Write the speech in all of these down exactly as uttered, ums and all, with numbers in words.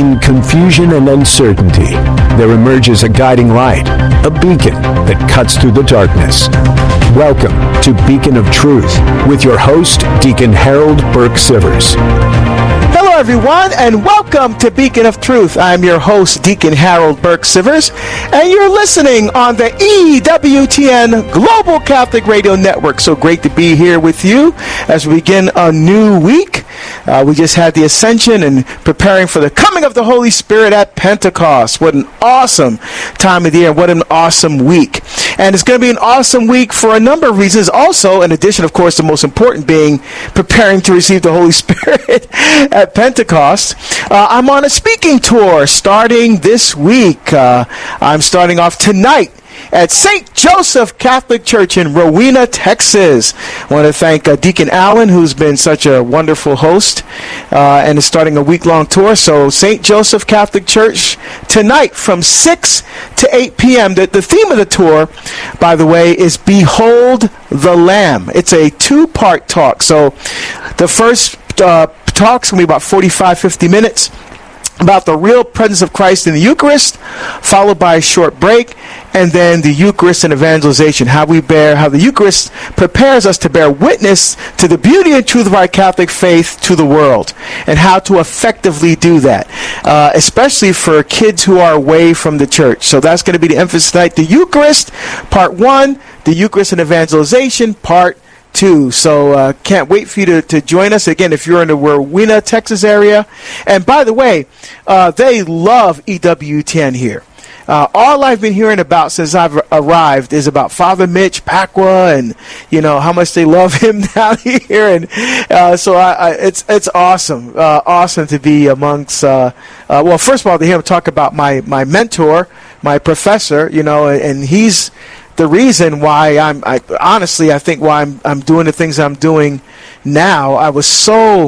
Between confusion and uncertainty, there emerges a guiding light, a beacon that cuts through the darkness. Welcome to Beacon of Truth with your host, Deacon Harold Burke Sivers. Hello, everyone, and welcome to Beacon of Truth. I'm your host, Deacon Harold Burke Sivers, and you're listening on the E W T N Global Catholic Radio Network. So great to be here with you as we begin a new week. Uh, we just had the Ascension and preparing for the coming of the Holy Spirit at Pentecost. What an awesome time of the year. What an awesome week. And it's going to be an awesome week for a number of reasons. Also, in addition, of course, the most important being preparing to receive the Holy Spirit at Pentecost. Uh, I'm on a speaking tour starting this week. Uh, I'm starting off tonight at Saint Joseph Catholic Church in Rowena, Texas. I want to thank uh, Deacon Allen, who's been such a wonderful host uh, and is starting a week-long tour. So Saint Joseph Catholic Church tonight from six to eight p.m. The, the theme of the tour, by the way, is Behold the Lamb. It's a two-part talk. So the first uh, talk's going to be about forty-five, fifty minutes about the real presence of Christ in the Eucharist, followed by a short break, and then the Eucharist and evangelization, how we bear, how the Eucharist prepares us to bear witness to the beauty and truth of our Catholic faith to the world, and how to effectively do that, uh, especially for kids who are away from the church. So that's going to be the emphasis tonight. The Eucharist, part one, the Eucharist and evangelization, part Two. So uh, can't wait for you to, to join us. Again, if you're in the Rowena, Texas area. And by the way, uh, they love E W T N here. Uh, all I've been hearing about since I've arrived is about Father Mitch Pacwa and, you know, how much they love him down here. And uh, so I, I, it's it's awesome. Uh, awesome to be amongst, uh, uh, well, first of all, to hear him talk about my, my mentor, my professor, you know, and, and he's the reason why I'm, I, honestly, I think why I'm, I'm doing the things I'm doing now. I was so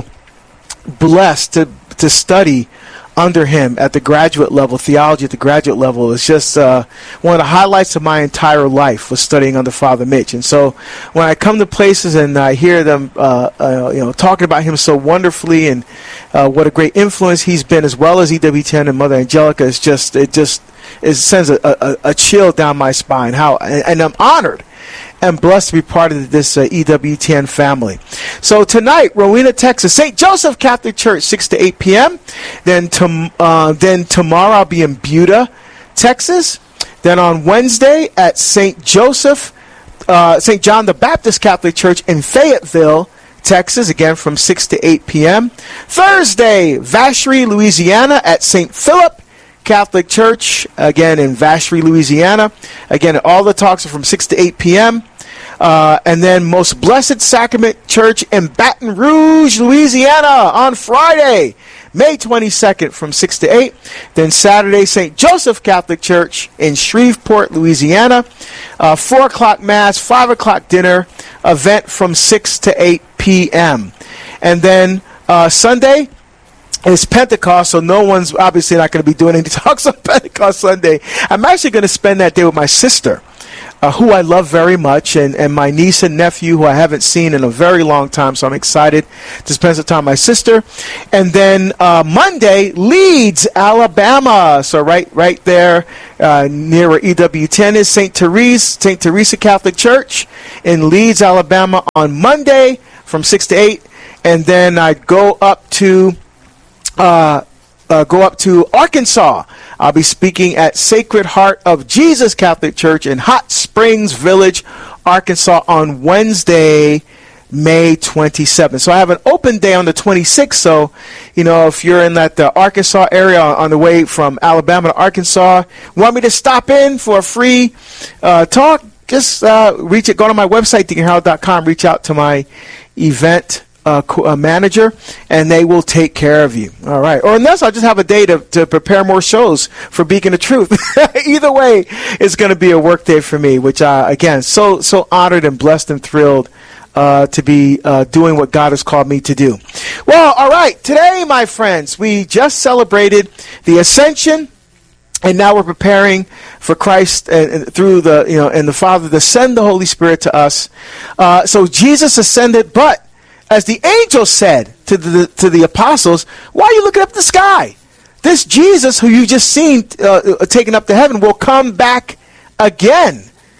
blessed to to study under him at the graduate level. Theology at the graduate level is just uh, one of the highlights of my entire life was studying under Father Mitch. And so when I come to places and I hear them, uh, uh, you know, talking about him so wonderfully and uh, what a great influence he's been, as well as E W T N and Mother Angelica, it's just it just it sends a, a, a chill down my spine. How and, and I'm honored and blessed to be part of this uh, E W T N family. So tonight, Rowena, Texas, Saint Joseph Catholic Church, six to eight p.m. Then, tom- uh, then tomorrow I'll be in Buda, Texas. Then on Wednesday at Saint Joseph, uh, Saint John the Baptist Catholic Church in Fayetteville, Texas, again from six to eight p.m. Thursday, Vacherie, Louisiana at Saint Philip Catholic Church, again in Vacherie, Louisiana. Again, all the talks are from six to eight p.m. Uh, and then Most Blessed Sacrament Church in Baton Rouge, Louisiana on Friday, May twenty-second from six to eight. Then Saturday, Saint Joseph Catholic Church in Shreveport, Louisiana. Uh, four o'clock Mass, five o'clock dinner, event from six to eight p.m. And then uh, Sunday, it's Pentecost, so no one's obviously not going to be doing any talks on Pentecost Sunday. I'm actually going to spend that day with my sister, uh, who I love very much, and, and my niece and nephew, who I haven't seen in a very long time, so I'm excited to spend some time with my sister. And then uh, Monday, Leeds, Alabama. So right right there uh, near where E W T N is, Saint Therese, Saint Teresa Catholic Church in Leeds, Alabama on Monday from six to eight. And then I go up to... Uh, uh, go up to Arkansas. I'll be speaking at Sacred Heart of Jesus Catholic Church in Hot Springs Village, Arkansas on Wednesday, May twenty-seventh. So I have an open day on the twenty-sixth. So, you know, if you're in that uh, Arkansas area on the way from Alabama to Arkansas, want me to stop in for a free uh, talk, just uh, reach it. Go to my website, deacon harold dot com. Reach out to my event Uh, co- uh, manager, and they will take care of you. All right. Or unless I'll just have a day to, to prepare more shows for Beacon of Truth. Either way, it's going to be a work day for me, which, uh, again, so so honored and blessed and thrilled uh, to be uh, doing what God has called me to do. Well, all right. Today, my friends, we just celebrated the Ascension. And now we're preparing for Christ and, and through the, you know, and the Father to send the Holy Spirit to us. Uh, so Jesus ascended, but as the angel said to the to the apostles, why are you looking up the sky? this Jesus who you just seen uh, taken up to heaven will come back again.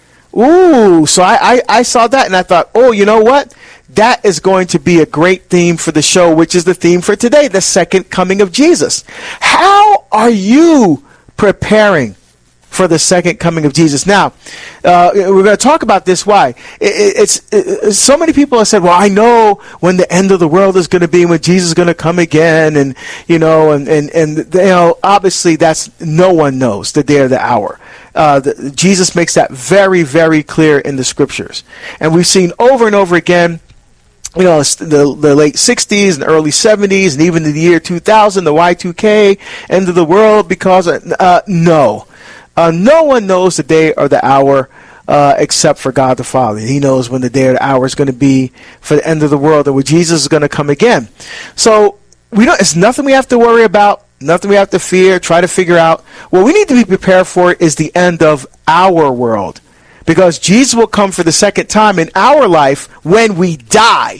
Ooh, so I, I, I saw that and I thought, oh, you know what? That is going to be a great theme for the show, which is the theme for today, the second coming of Jesus. How are you preparing for the second coming of Jesus? Now, uh, we're going to talk about this. Why? It, it's, it, so many people have said, well, I know when the end of the world is going to be, when Jesus is going to come again. And, you know, and, and, and, you know, obviously that's, no one knows the day or the hour. Uh, the, Jesus makes that very, very clear in the scriptures. And we've seen over and over again, you know, the, the late sixties and early seventies and even the year two thousand, the Y two K, end of the world, because, uh, no. Uh, no one knows the day or the hour uh, except for God the Father. He knows when the day or the hour is going to be for the end of the world, or when Jesus is going to come again. So we don't. It's nothing we have to worry about. Nothing we have to fear, try to figure out. What we need to be prepared for is the end of our world. Because Jesus will come for the second time in our life when we die.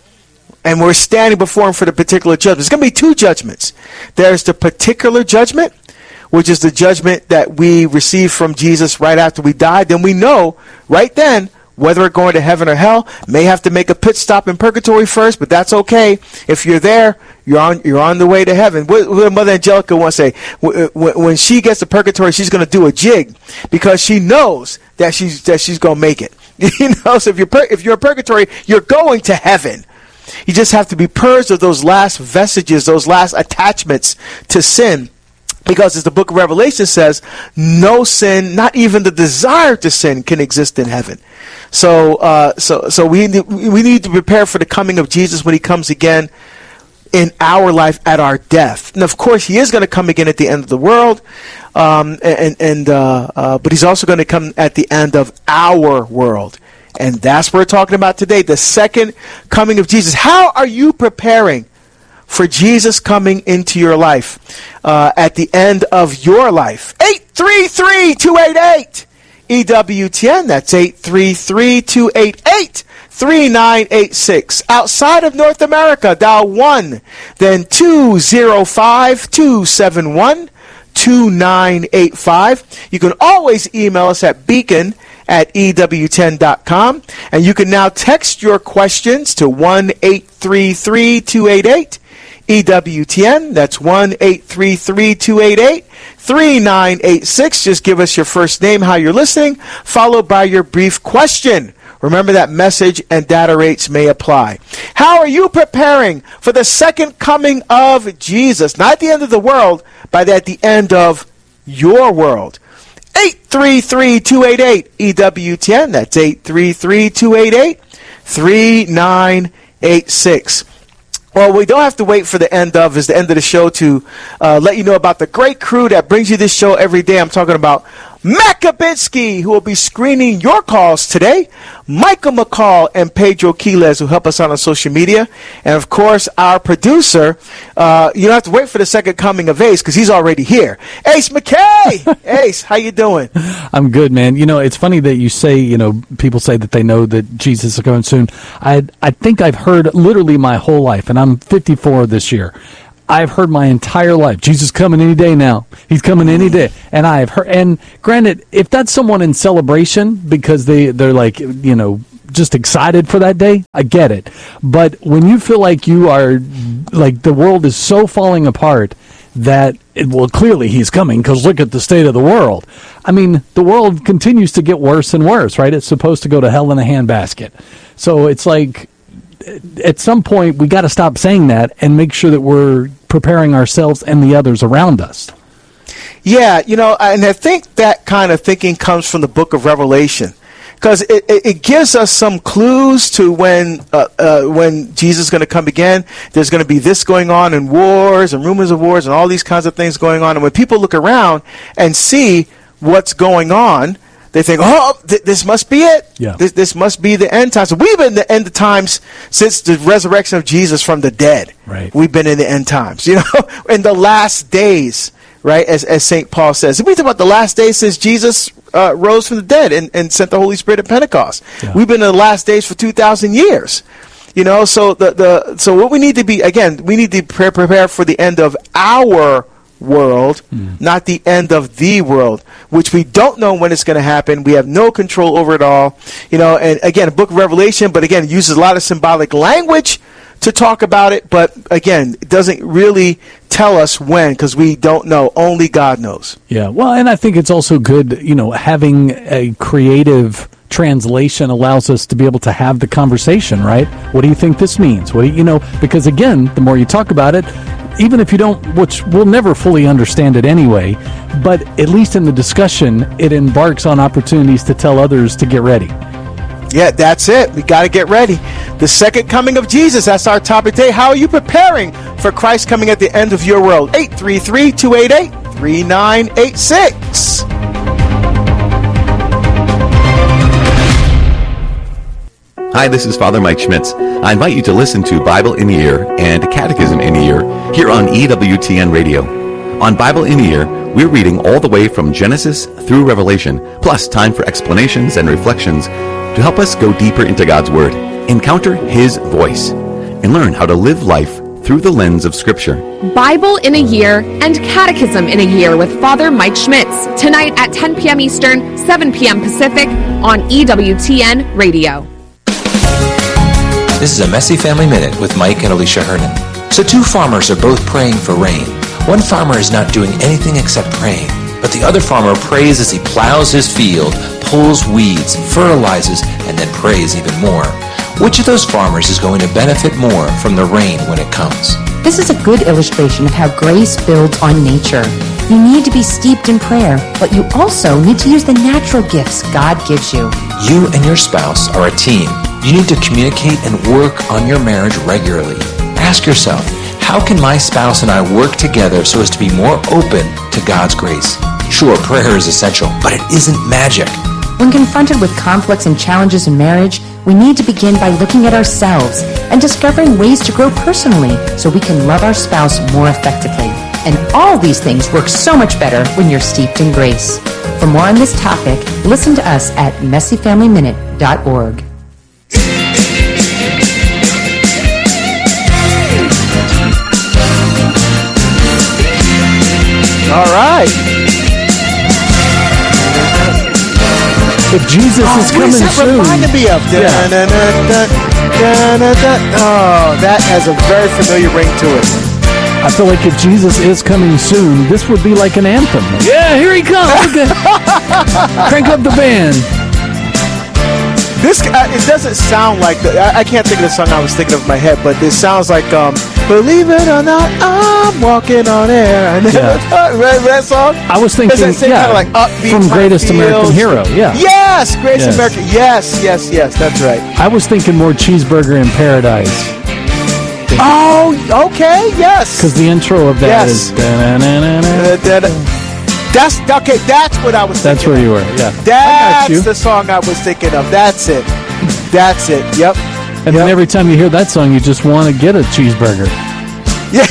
And we're standing before him for the particular judgment. There's going to be two judgments. There's the particular judgment, which is the judgment that we receive from Jesus right after we die. Then we know right then whether we're going to heaven or hell. May have to make a pit stop in purgatory first, but that's okay. If you're there, you're on you're on the way to heaven. What, what Mother Angelica once say, when she gets to purgatory, she's going to do a jig because she knows that she's that she's going to make it. You know, so if you're if you're in purgatory, you're going to heaven. You just have to be purged of those last vestiges, those last attachments to sin. Because as the book of Revelation says, no sin, not even the desire to sin, can exist in heaven. So, uh, so, so we need, we need to prepare for the coming of Jesus when he comes again in our life at our death. And of course, he is going to come again at the end of the world, um, and and uh, uh, but he's also going to come at the end of our world, and that's what we're talking about today: the second coming of Jesus. How are you preparing for Jesus coming into your life uh, at the end of your life? eight three three, two eight eight, E W T N. That's eight three three, two eight eight, three nine eight six. Outside of North America, dial one, then two zero five, two seven one, two nine eight five. You can always email us at beacon at E W ten dot com. And you can now text your questions to one eight three three, two eight eight, E W T N. That's one eight three three, two eight eight, three nine eight six. Just give us your first name, how you're listening, followed by your brief question. Remember that message and data rates may apply. How are you preparing for the second coming of Jesus? Not at the end of the world, but at the end of your world. eight three three, two eight eight, E W T N. That's eight three three, two eight eight, three nine eight six. Well, we don't have to wait for the end of, is the end of the show to uh, let you know about the great crew that brings you this show every day. I'm talking about Matt Kabinski, who will be screening your calls today, Michael McCall and Pedro Quiles, who help us out on social media, and of course our producer. Uh, you don't have to wait for the second coming of Ace because he's already here. Ace McKay. Ace, how you doing? I'm good, man. You know, it's funny that you say, you know, people say that they know that Jesus is coming soon. I I think I've heard literally my whole life, and I'm fifty-four this year. I've heard my entire life, Jesus coming any day now. He's coming any day. And I've heard, and granted, if that's someone in celebration because they, they're like, you know, just excited for that day, I get it. But when you feel like you are, like the world is so falling apart that, it, well, clearly he's coming because look at the state of the world. I mean, the world continues to get worse and worse, right? It's supposed to go to hell in a handbasket. So it's like, at some point, we got to stop saying that and make sure that we're preparing ourselves and the others around us. Yeah, you know, and I think that kind of thinking comes from the book of Revelation, because it, it, it gives us some clues to when uh, uh, when Jesus is going to come again. There's going to be this going on, and wars and rumors of wars and all these kinds of things going on. And when people look around and see what's going on, they think, oh, th- this must be it. Yeah. This, this must be the end times. So we've been in the end of times since the resurrection of Jesus from the dead. Right. We've been in the end times, you know, in the last days, right, as as Saint Paul says. We talk about the last days since Jesus uh, rose from the dead and, and sent the Holy Spirit at Pentecost. Yeah. We've been in the last days for two thousand years. You know, so the, the so what we need to be, again, we need to prepare, prepare for the end of our world, mm. not the end of the world, which we don't know when it's going to happen. We have no control over it all. You know, and again, the book of Revelation, but again, it uses a lot of symbolic language to talk about it, but again, it doesn't really tell us when, because we don't know. Only God knows. Yeah, well, and I think it's also good, you know, having a creative translation allows us to be able to have the conversation, right? What do you think this means? What do you, you know, because again, the more you talk about it, even if you don't, which we'll never fully understand it anyway, but at least in the discussion, it embarks on opportunities to tell others to get ready. Yeah, that's it. We got to get ready. The second coming of Jesus, that's our topic today. How are you preparing for Christ coming at the end of your world? eight three three, two eight eight, three nine eight six. Hi, this is Father Mike Schmitz. I invite you to listen to Bible in the Ear and Catechism in the Ear here on E W T N Radio. On Bible in the Ear, we're reading all the way from Genesis through Revelation, plus time for explanations and reflections to help us go deeper into God's Word, encounter His voice, and learn how to live life through the lens of Scripture. Bible in a Year and Catechism in a Year with Father Mike Schmitz, tonight at ten p.m. Eastern, seven p.m. Pacific on E W T N Radio. This is a Messy Family Minute with Mike and Alicia Hernan. So two farmers are both praying for rain. One farmer is not doing anything except praying, but the other farmer prays as he plows his field, pulls weeds, fertilizes, and then prays even more. Which of those farmers is going to benefit more from the rain when it comes? This is a good illustration of how grace builds on nature. You need to be steeped in prayer, but you also need to use the natural gifts God gives you. You and your spouse are a team. You need to communicate and work on your marriage regularly. Ask yourself, how can my spouse and I work together so as to be more open to God's grace? Sure, prayer is essential, but it isn't magic. When confronted with conflicts and challenges in marriage, we need to begin by looking at ourselves and discovering ways to grow personally so we can love our spouse more effectively. And all these things work so much better when you're steeped in grace. For more on this topic, listen to us at messy family minute dot org. All right. If Jesus oh, is coming that soon. reminded me of? Yeah. Oh, that has a very familiar ring to it. I feel like if Jesus is coming soon, this would be like an anthem. Yeah, here he comes. Crank up the band. This uh, it doesn't sound like the, I, I can't think of the song I was thinking of in my head, but it sounds like um, "Believe It or Not, I'm Walking on Air." I never Yeah. thought, right, that song. I was thinking, Does that same yeah, kind of like upbeat from Greatest feels? American Hero. Yeah. Yes, Greatest Yes. American. Yes, yes, yes. That's right. I was thinking more Cheeseburger in Paradise. Oh, okay. Yes. Because the intro of that Yes. is. Da-na-na-na-na. Uh, that- That's okay. That's what I was. That's thinking where of. you were. Yeah. That's I got you. the song I was thinking of. That's it. That's it. Yep. And yep. then every time you hear that song, you just want to get a cheeseburger. Yeah.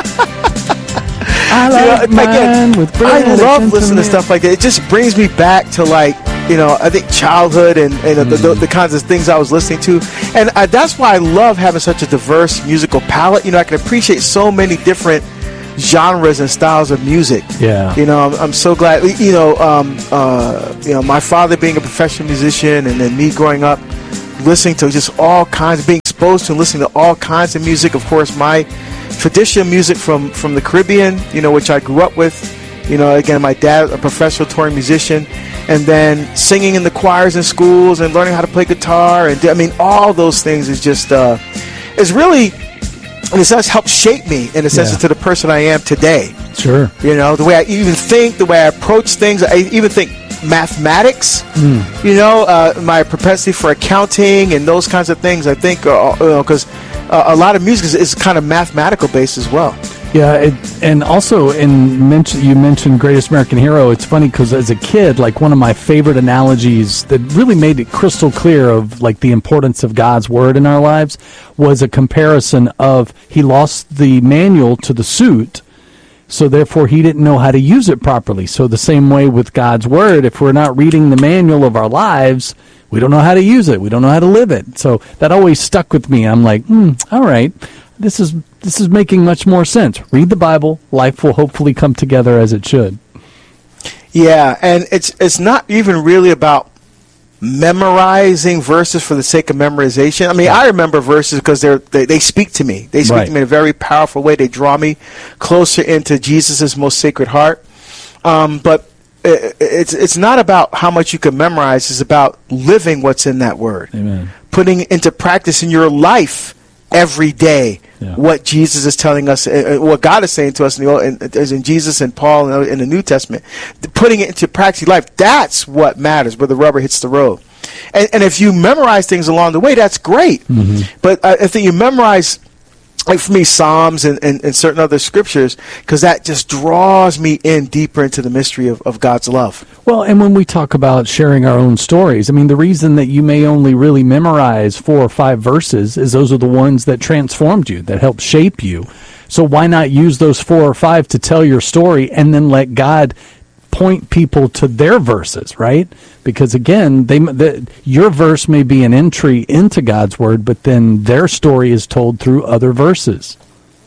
I like you know, mine again, with bread. I love and listening to tomato. stuff like that. It just brings me back to like, you know, I think childhood and, and mm. the, the, the kinds of things I was listening to. And I, that's why I love having such a diverse musical palette. You know, I can appreciate so many different genres and styles of music. Yeah. You know, I'm, I'm so glad, you know, um, uh, you know, my father being a professional musician and then me growing up listening to just all kinds, being exposed to and listening to all kinds of music. Of course, my traditional music from, from the Caribbean, you know, which I grew up with. You know, again, my dad, a professional touring musician, and then singing in the choirs in schools and learning how to play guitar. And I mean, all those things is just, uh, is really, in a sense, helped shape me, in a sense, Yeah. into the person I am today. Sure. You know, the way I even think, the way I approach things. I even think mathematics, mm. you know, uh, my propensity for accounting and those kinds of things, I think, because uh, you know, uh, a lot of music is, is kind of mathematical based as well. Yeah, it, and also in mention, you mentioned Greatest American Hero. It's funny because as a kid, like one of my favorite analogies that really made it crystal clear of like the importance of God's Word in our lives was a comparison of he lost the manual to the suit, so therefore he didn't know how to use it properly. So the same way with God's Word, if we're not reading the manual of our lives, we don't know how to use it. We don't know how to live it. So that always stuck with me. I'm like, hmm, all right. this is this is making much more sense. Read the Bible, life will hopefully come together as it should. Yeah, and it's it's not even really about memorizing verses for the sake of memorization. I mean, I remember verses because they're they, they speak to me. They speak Right. to me in a very powerful way. They draw me closer into Jesus' most sacred heart. Um, but it, it's it's not about how much you can memorize. It's about living what's in that word. Amen. Putting into practice in your life every day Yeah. what Jesus is telling us, uh, what God is saying to us in, the Old, in, as in Jesus and Paul in, in the New Testament. Putting it into practice in life, that's what matters, where the rubber hits the road. And, and if you memorize things along the way, that's great. Mm-hmm. But I, I think you memorize, like for me, Psalms and, and, and certain other scriptures, because that just draws me in deeper into the mystery of, of God's love. Well, and when we talk about sharing our own stories, I mean, the reason that you may only really memorize four or five verses is those are the ones that transformed you, that helped shape you. So why not use those four or five to tell your story and then let God point people to their verses, right? Because again, they the, your verse may be an entry into God's word, but then their story is told through other verses.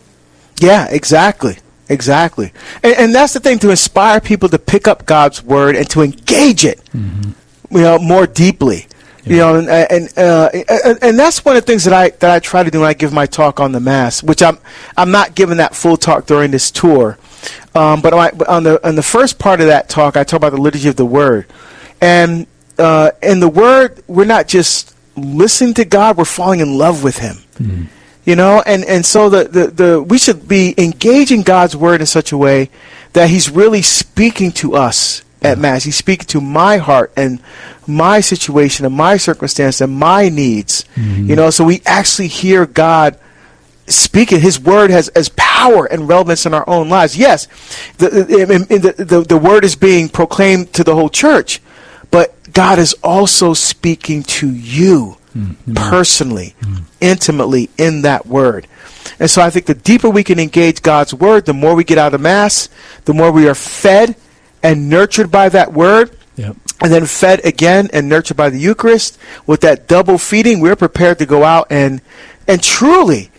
Yeah, exactly. Exactly. And, and that's the thing, to inspire people to pick up God's word and to engage it, mm-hmm. you know, more deeply. Yeah. You know, and and, uh, and and that's one of the things that I that I try to do when I give my talk on the Mass, which I'm I'm not giving that full talk during this tour, um, but I, on the on the first part of that talk, I talk about the liturgy of the Word, and uh, in the Word, we're not just listening to God; we're falling in love with Him. Mm-hmm. You know, and, and so the, the, the we should be engaging God's word in such a way that He's really speaking to us at yeah. Mass. He's speaking to my heart and my situation and my circumstance and my needs. Mm-hmm. You know, so we actually hear God speaking. His word has, has power and relevance in our own lives. Yes, the, the, the, the, the word is being proclaimed to the whole church, but God is also speaking to you. Mm-hmm. Personally, mm-hmm. intimately in that word. And so I think the deeper we can engage God's word, the more we get out of Mass, the more we are fed and nurtured by that word, yep. and then fed again and nurtured by the Eucharist. With that double feeding, we're prepared to go out and and truly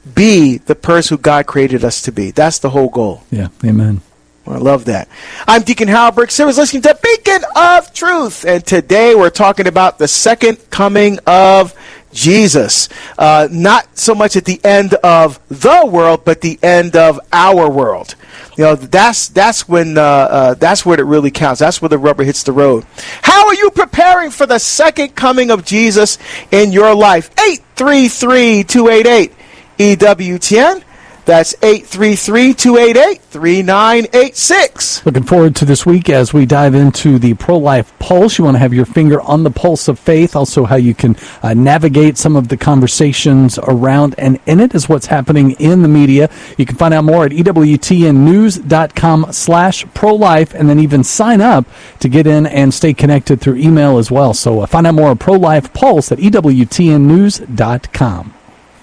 be the person who God created us to be. That's the whole goal. Yeah, amen. I love that. I'm Deacon Harold Burke-Sivers, listening to Beacon of Truth. And today we're talking about the second coming of Jesus. Uh, not so much at the end of the world, but the end of our world. You know, that's that's when uh, uh, that's where it really counts. That's where the rubber hits the road. How are you preparing for the second coming of Jesus in your life? eight three three, two eight eight, E W T N. That's eight three three, two eight eight, three nine eight six. Looking forward to this week as we dive into the Pro-Life Pulse. You want to have your finger on the pulse of faith, also how you can uh, navigate some of the conversations around and in it is what's happening in the media. You can find out more at E W T N news dot com slash pro-life and then even sign up to get in and stay connected through email as well. So uh, find out more at Pro-Life Pulse at E W T N news dot com.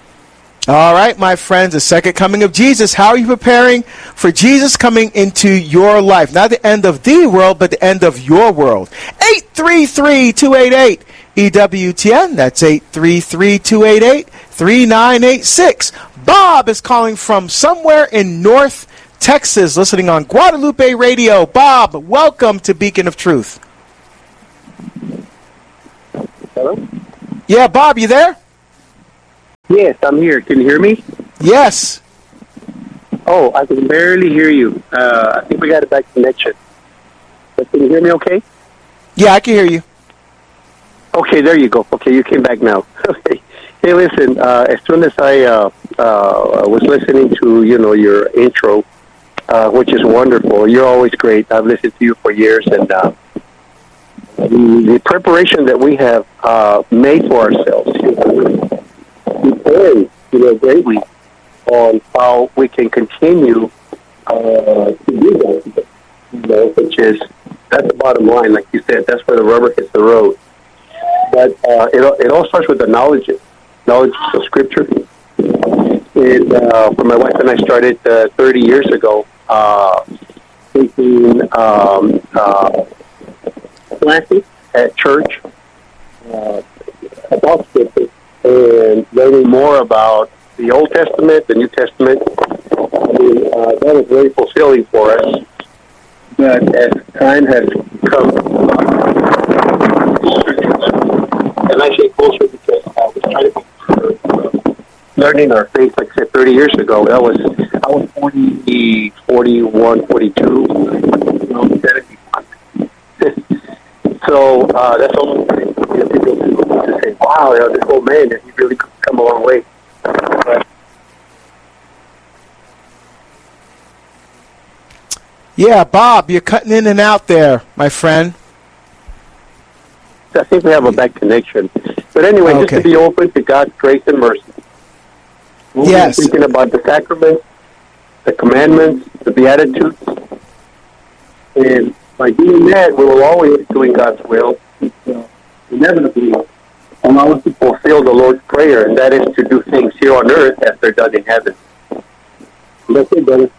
All right, my friends, the second coming of Jesus. How are you preparing for Jesus coming into your life? Not the end of the world, but the end of your world. eight three three, two eight eight, E W T N. That's eight three three, two eight eight, three nine eight six. Bob is calling from somewhere in North Texas, listening on Guadalupe Radio. Bob, welcome to Beacon of Truth. Hello? Yeah, Bob, you there? Yes, I'm here. Can you hear me? Yes. Oh, I can barely hear you. Uh, I think we got a bad connection. But can you hear me okay? Yeah, I can hear you. Okay, there you go. Okay, you came back now. Okay. Hey, listen, uh, as soon as I uh, uh, was listening to, you know, your intro, uh, which is wonderful. You're always great. I've listened to you for years, and uh, the, the preparation that we have uh, made for ourselves, you know, we pray, you know, greatly on how we can continue uh, to do that, you know, which is, that's the bottom line, like you said, that's where the rubber hits the road. But uh, it, it all starts with the knowledge, knowledge of Scripture. And uh, when my wife and I started uh, thirty years ago, uh, taking um, uh, classes at church uh, about Scripture, and learning more about the Old Testament, the New Testament. I mean, uh, that was very fulfilling for us. But as time has come, and I say closer because I was trying to learning our faith, like I said, thirty years ago. That was I was forty, forty-one, forty-two, seventy-one. So uh, that's all people to say, wow, you know, this old man, he really come a long way. But, yeah, Bob, you're cutting in and out there, my friend. I think we have a bad connection. But anyway, okay. Just to be open to God's grace and mercy. We'll yes. be thinking about the sacraments, the commandments, the Beatitudes. And by doing that, we will always be doing God's will. Uh, inevitably, allow us to fulfill the Lord's Prayer, and that is to do things here on earth as they're done in heaven. That's it, brother.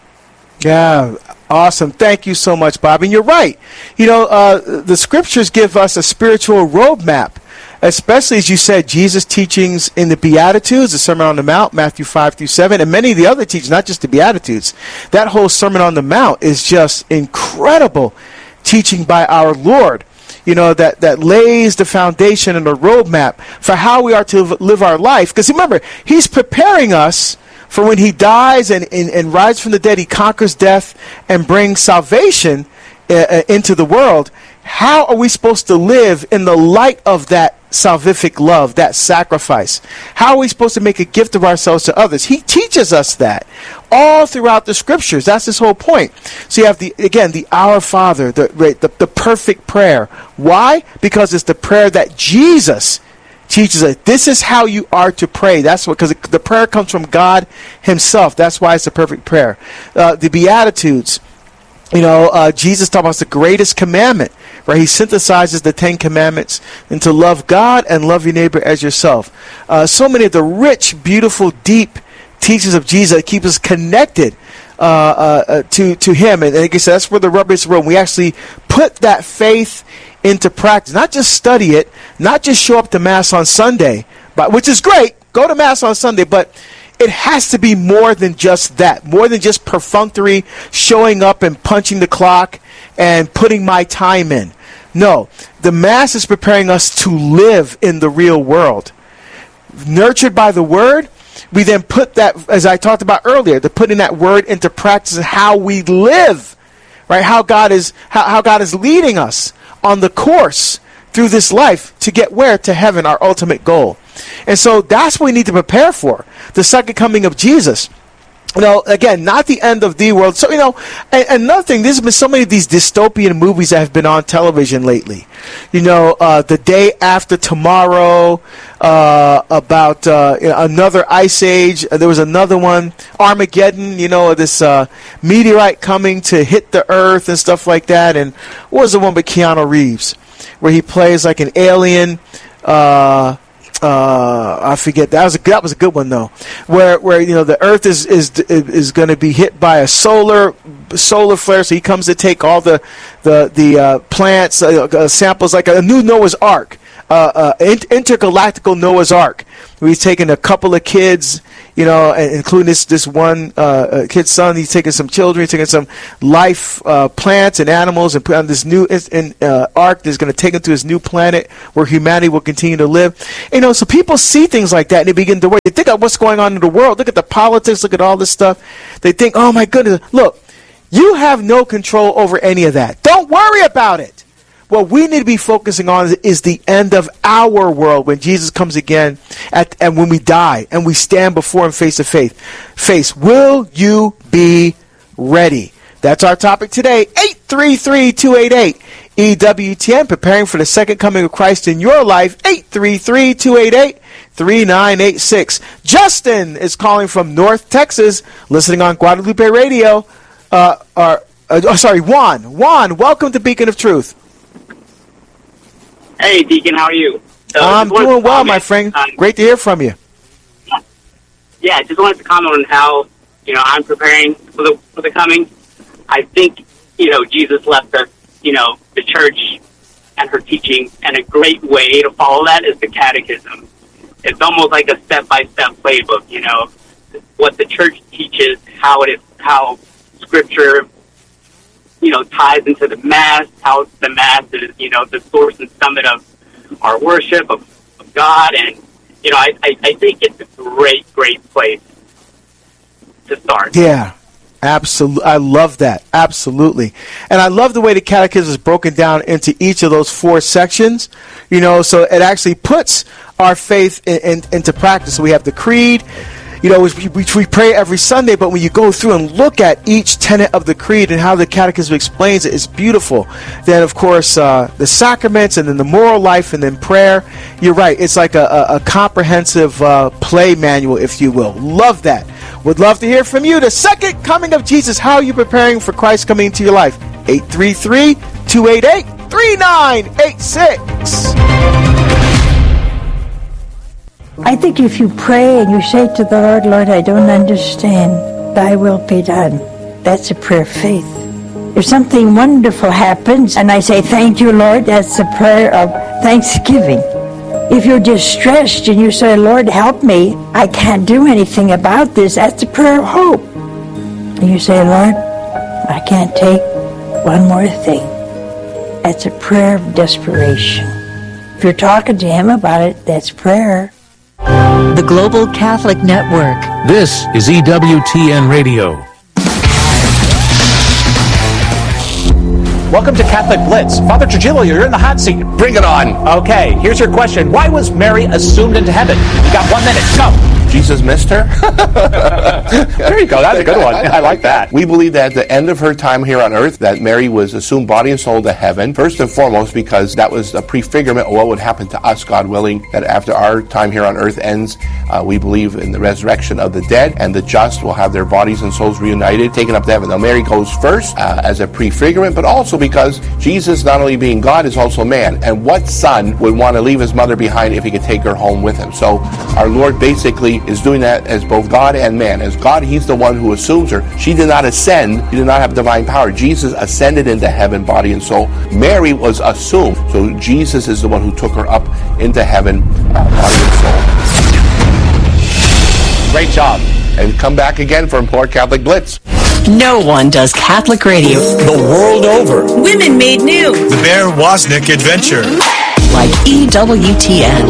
Yeah, awesome. Thank you so much, Bob. And you're right. You know, uh, the scriptures give us a spiritual roadmap, especially, as you said, Jesus' teachings in the Beatitudes, the Sermon on the Mount, Matthew five through seven, and many of the other teachings, not just the Beatitudes. That whole Sermon on the Mount is just incredible teaching by our Lord, you know, that, that lays the foundation and the roadmap for how we are to live our life. Because remember, he's preparing us for when he dies and, and, and rises from the dead, he conquers death and brings salvation uh, into the world. How are we supposed to live in the light of that salvific love, that sacrifice? How are we supposed to make a gift of ourselves to others? He teaches us that all throughout the scriptures. That's his whole point. So you have, the again, the Our Father, the, the, the perfect prayer. Why? Because it's the prayer that Jesus teaches us. This is how you are to pray. That's what, because the prayer comes from God himself. That's why it's the perfect prayer. Uh, the Beatitudes. You know, uh, Jesus talks about the greatest commandment, right? He synthesizes the Ten Commandments into love God and love your neighbor as yourself. Uh, so many of the rich, beautiful, deep teachings of Jesus that keep us connected uh, uh, to to Him. And, and like I said, that's where the rubber is the road. We actually put that faith into practice. Not just study it, not just show up to Mass on Sunday, but which is great. Go to Mass on Sunday, but it has to be more than just that, more than just perfunctory showing up and punching the clock and putting my time in. No, the Mass is preparing us to live in the real world. Nurtured by the Word, we then put that, as I talked about earlier, the putting that Word into practice and how we live, right? How God is how, how God is leading us on the course through this life to get where? To heaven, our ultimate goal. And so that's what we need to prepare for, the second coming of Jesus. You know, again, not the end of the world. So, you know, and, and another thing, there's been so many of these dystopian movies that have been on television lately. You know, uh, The Day After Tomorrow, uh, about uh, you know, another ice age. Uh, there was another one, Armageddon, you know, this uh, meteorite coming to hit the earth and stuff like that. And what was the one with Keanu Reeves, where he plays like an alien, uh... Uh, I forget. That was a that was a good one though, where where you know the Earth is is is going to be hit by a solar solar flare. So he comes to take all the the the uh, plants uh, uh, samples, like a new Noah's Ark, uh, uh, inter- intergalactical Noah's Ark. He's taking a couple of kids, you know, including this this one uh, kid's son. He's taking some children, he's taking some life uh, plants and animals, and put on this new in, uh, ark that's going to take them to this new planet where humanity will continue to live. You know, so people see things like that and they begin to worry. They think of what's going on in the world. Look at the politics. Look at all this stuff. They think, oh my goodness, look, you have no control over any of that. Don't worry about it. What we need to be focusing on is the end of our world when Jesus comes again at, and when we die and we stand before him face to face. Face. Will you be ready? That's our topic today. eight three three, two eight eight, E W T N. Preparing for the second coming of Christ in your life. eight three three, two eight eight, three nine eight six. Justin is calling from North Texas, listening on Guadalupe Radio. Uh, uh, uh, oh, sorry, Juan. Juan, welcome to Beacon of Truth. Hey, Deacon, how are you? So I'm doing well, comment, my friend. Um, Great to hear from you. Yeah, just wanted to comment on how, you know, I'm preparing for the for the coming. I think, you know, Jesus left us, you know, the church and her teaching, and a great way to follow that is the catechism. it's almost like a step-by-step playbook, you know, what the church teaches, how it is, how Scripture, you know, ties into the Mass, how the Mass is, you know, the source and summit of our worship of, of God. And, you know, I, I, I think it's a great, great place to start. Yeah. Absolutely. I love that. Absolutely. And I love the way the catechism is broken down into each of those four sections, you know, so it actually puts our faith in, in, into practice. So we have the creed, you know, which we, which we pray every Sunday, but when you go through and look at each tenet of the creed and how the catechism explains it, it's beautiful. Then, of course, uh, the sacraments, and then the moral life, and then prayer. You're right. It's like a, a, a comprehensive uh, play manual, if you will. Love that. Would love to hear from you. The second coming of Jesus, how are you preparing for Christ coming into your life? eight three three, two eight eight, three nine eight six. I think if you pray and you say to the Lord, Lord, I don't understand, thy will be done. That's a prayer of faith. If something wonderful happens and I say, thank you, Lord, that's a prayer of thanksgiving. If you're distressed and you say, Lord, help me, I can't do anything about this, that's a prayer of hope. And you say, Lord, I can't take one more thing. That's a prayer of desperation. If you're talking to him about it, that's prayer. The Global Catholic Network. This is E W T N Radio. Welcome to Catholic Blitz. Father Trujillo, you're in the hot seat. Bring it on. Okay, here's your question. Why was Mary assumed into heaven? You got one minute. Go. Jesus missed her? There you go. That's a good one. I like that. We believe that at the end of her time here on earth, that Mary was assumed body and soul to heaven, first and foremost because that was a prefigurement of what would happen to us, God willing, that after our time here on earth ends, uh, we believe in the resurrection of the dead, and the just will have their bodies and souls reunited, taken up to heaven. Now, Mary goes first uh, as a prefigurement, but also because Jesus, not only being God, is also man. And what son would want to leave his mother behind if he could take her home with him? So our Lord basically is doing that as both God and man. As God, he's the one who assumes her. She did not ascend. She did not have divine power. Jesus ascended into heaven, body and soul. Mary was assumed. So Jesus is the one who took her up into heaven, uh, body and soul. Great job. And come back again for more Catholic Blitz. No one does Catholic radio the world over. Women Made New. The Bear Wozniak Adventure. Like E W T N.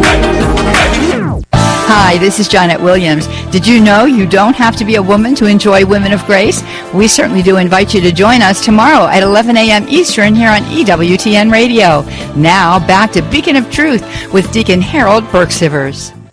Hi, this is Janet Williams. Did you know you don't have to be a woman to enjoy Women of Grace? We certainly do invite you to join us tomorrow at eleven a.m. Eastern here on E W T N Radio. Now, back to Beacon of Truth with Deacon Harold Burke-Sivers.